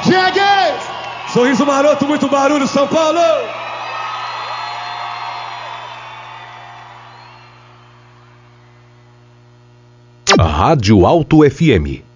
Cheguei! Sorriso maroto, muito barulho, São Paulo! Rádio Alto FM